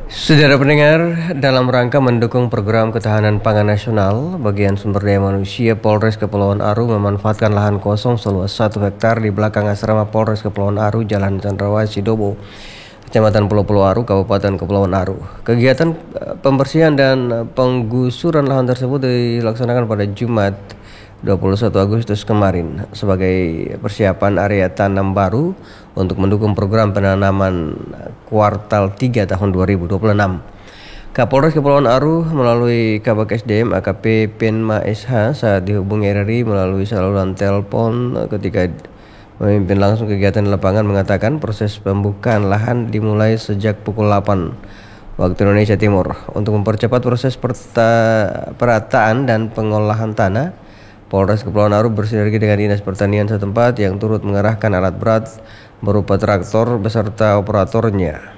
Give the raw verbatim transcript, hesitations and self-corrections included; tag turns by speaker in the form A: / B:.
A: Saudara pendengar, dalam rangka mendukung program ketahanan pangan nasional, Bagian Sumber Daya Manusia Polres Kepulauan Aru memanfaatkan lahan kosong seluas satu hektar di belakang asrama Polres Kepulauan Aru, Jalan Cendrawasih Dobo, Kecamatan Pulau Pulau Aru, Kabupaten Kepulauan Aru. Kegiatan pembersihan dan penggusuran lahan tersebut dilaksanakan pada Jumat dua puluh satu Agustus kemarin sebagai persiapan area tanam baru untuk mendukung program penanaman kuartal tiga tahun dua ribu dua puluh enam. Kapolres Kepulauan Aru melalui Kabak S D M A K P Penma S H saat dihubungi R R I melalui saluran telepon ketika memimpin langsung kegiatan di lapangan mengatakan proses pembukaan lahan dimulai sejak pukul delapan waktu Indonesia Timur. Untuk mempercepat proses perta- perataan dan pengolahan tanah, Polres Kepulauan Aru bersinergi dengan Dinas Pertanian setempat yang turut mengerahkan alat berat berupa traktor beserta operatornya.